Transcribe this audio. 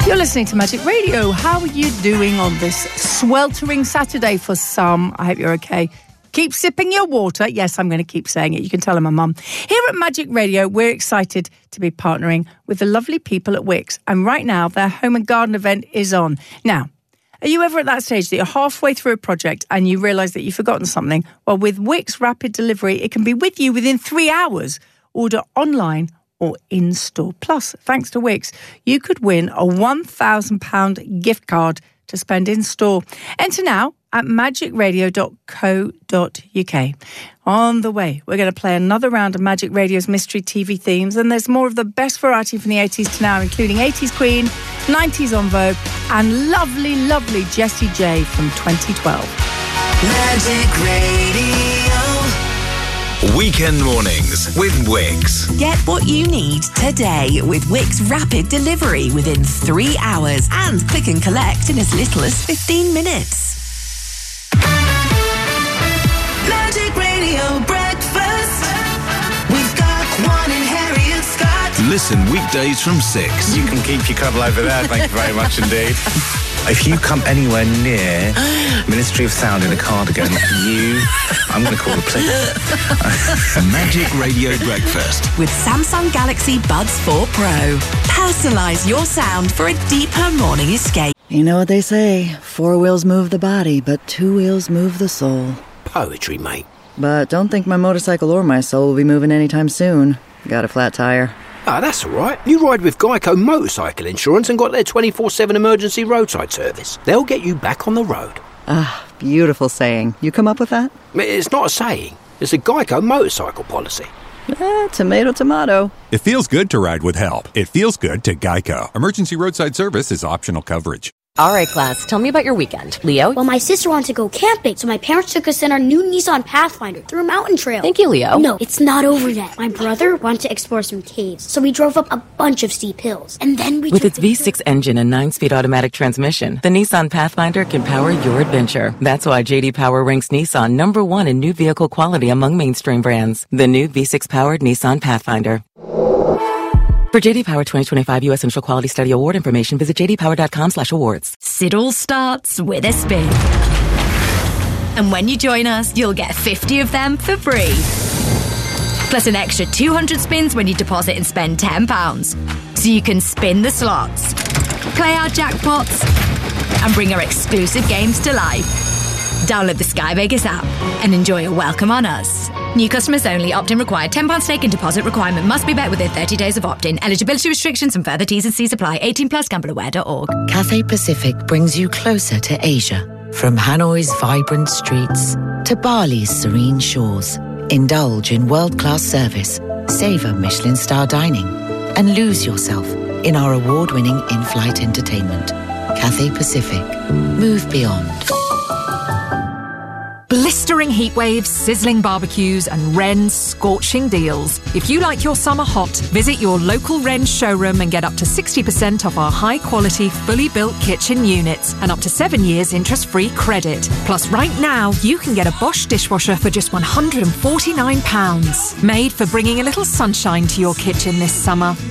You're listening to Magic Radio. How are you doing on this sweltering Saturday for some? I hope you're okay. Keep sipping your water. Yes, I'm going to keep saying it. You can tell my mum. Here at Magic Radio, we're excited to be partnering with the lovely people at Wickes. And right now, their home and garden event is on. Now, are you ever at that stage that you're halfway through a project and you realise that you've forgotten something? Well, with Wickes Rapid Delivery, it can be with you within 3 hours. Order online or in-store. Plus, thanks to Wickes, you could win a £1,000 gift card to spend in-store. Enter now at magicradio.co.uk. On the way, we're going to play another round of Magic Radio's mystery TV themes, and there's more of the best variety from the 80s to now, including 80s Queen, 90s En Vogue, and lovely, lovely Jessie J from 2012. Magic Radio. Weekend mornings with Wickes. Get what you need today with Wickes Rapid Delivery within 3 hours and click and collect in as little as 15 minutes. Magic Radio Breakfast. We've got Quan and Harriet Scott. Listen weekdays from 6. You can keep your cuddle over there. Thank you very much indeed. If you come anywhere near Ministry of Sound in a cardigan, I'm going to call the police. Magic Radio Breakfast. With Samsung Galaxy Buds 4 Pro. Personalise your sound for a deeper morning escape. You know what they say, 4 wheels move the body, but 2 wheels move the soul. Poetry, mate. But don't think my motorcycle or my soul will be moving anytime soon. Got a flat tire. Ah, that's all right. You ride with Geico Motorcycle Insurance and got their 24/7 emergency roadside service. They'll get you back on the road. Ah, beautiful saying. You come up with that? It's not a saying. It's a Geico motorcycle policy. Tomato, tomato. It feels good to ride with help. It feels good to Geico. Emergency roadside service is optional coverage. All right, class, tell me about your weekend. Leo? Well, my sister wanted to go camping, so my parents took us in our new Nissan Pathfinder through a mountain trail. Thank you, Leo. No, it's not over yet. My brother wanted to explore some caves, so we drove up a bunch of steep hills. And then we With its V6 engine and 9-speed automatic transmission, the Nissan Pathfinder can power your adventure. That's why J.D. Power ranks Nissan #1 in new vehicle quality among mainstream brands. The new V6-powered Nissan Pathfinder. For J.D. Power 2025 U.S. Initial Quality Study Award information, visit jdpower.com/awards. It all starts with a spin. And when you join us, you'll get 50 of them for free. Plus an extra 200 spins when you deposit and spend £10. So you can spin the slots, play our jackpots, and bring our exclusive games to life. Download the Sky Vegas app and enjoy a welcome on us. New customers only. Opt-in required. £10 stake in deposit requirement must be met within 30 days of opt-in. Eligibility restrictions and further T's and C's apply. 18 plus. Gambleaware.org. Cathay Pacific brings you closer to Asia. From Hanoi's vibrant streets to Bali's serene shores. Indulge in world-class service. Savor Michelin star dining. And lose yourself in our award-winning in-flight entertainment. Cathay Pacific. Move beyond. Blistering heat waves, sizzling barbecues, and Wren's scorching deals. If you like your summer hot, visit your local Wren's showroom and get up to 60% off our high-quality, fully built kitchen units and up to 7 years interest-free credit. Plus, right now, you can get a Bosch dishwasher for just £149. Made for bringing a little sunshine to your kitchen this summer.